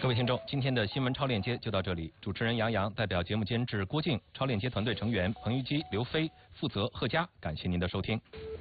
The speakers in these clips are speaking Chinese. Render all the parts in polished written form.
各位听众，今天的新闻超链接就到这里。主持人杨洋代表节目监制郭靖、超链接团队成员彭玉基、刘飞，负责贺佳，感谢您的收听。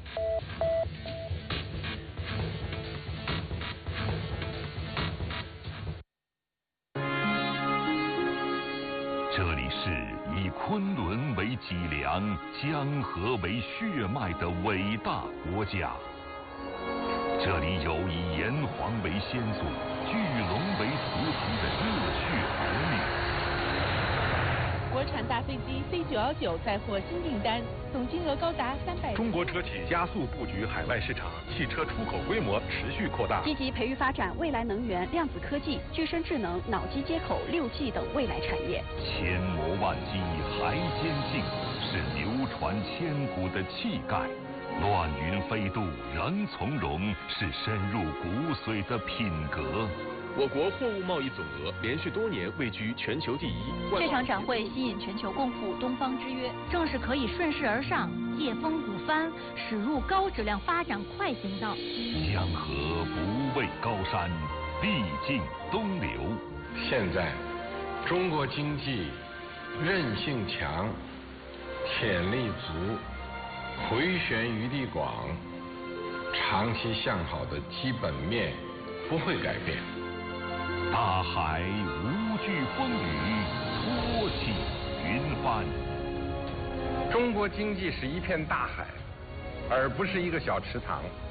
这里是以昆仑为脊梁、江河为血脉的伟大国家。这里有以炎黄为先祖、巨龙为图腾的热血儿女。 国产大飞机 C919 载获新订单，总金额高达300亿。 中国车企加速布局海外市场，汽车出口规模持续扩大。 积极培育发展未来能源、量子科技、具身智能、脑机接口、6G 等未来产业。 千磨万击还坚劲，是流传千古的气概。乱云飞渡仍从容，是深入骨髓的品格。 我国货物贸易总额连续多年位居全球第一。 这场展会吸引全球共赴东方之约，正是可以顺势而上，借风鼓帆，驶入高质量发展快行道。 江河不畏高山，必尽东流。 现在，中国经济韧性强，潜力足，回旋余地广，长期向好的基本面不会改变。 大海无惧风雨，托起云帆。 中国经济是一片大海，而不是一个小池塘。